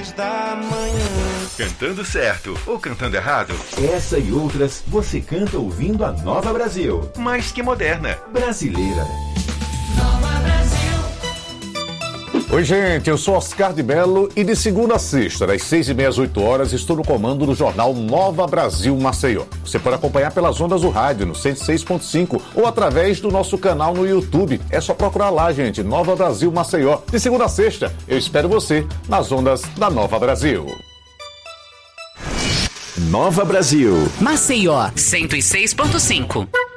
da manhã. Cantando certo ou cantando errado? Essa e outras você canta ouvindo a Nova Brasil. Mais que moderna. Brasileira. Nova Brasil. Oi, gente, eu sou Oscar de Mello e de segunda a sexta, das 6h30 às 8h, estou no comando do jornal Nova Brasil Maceió. Você pode acompanhar pelas ondas do rádio no 106.5 ou através do nosso canal no YouTube. É só procurar lá, gente, Nova Brasil Maceió. De segunda a sexta, eu espero você nas ondas da Nova Brasil. Nova Brasil. Maceió 106.5.